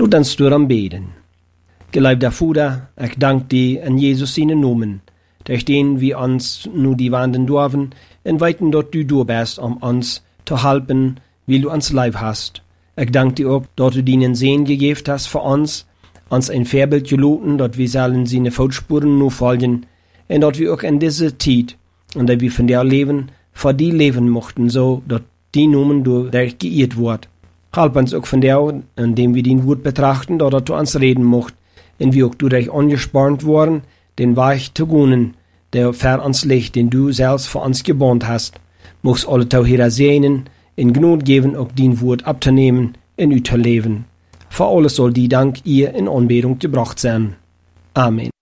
Laat ons daarom beden. Geliefde Vader, ik dank dir in Jesus zijn namen, durch den wir uns nu die wanden dürfen und weten dat du da bist, uns zu helpen, weil du uns lieb hast. Ich danke dir auch, dass du deinen Segen gegeben hast für uns ein Vorbild gelassen, dass wir sollen seine Fußspuren nur folgen, und dass wir auch in dieser Zeit, in der wir von dir leben, für die leben mochten, so, dass die Namen durch geehrt wird. Help uns auch von dir, indem wir dein Wort betrachten, dass du uns reden mocht, und wir auch durch angespornt worden, den Weg zu gehen, der für uns liegt, den du selbst für uns gebahnt hast. Mochst alle Tauhira segnen, in Gnade geben, auch dein Wort abzunehmen, in u zu leben. Für alles soll die Dank ihr in Anbetung gebracht sein. Amen.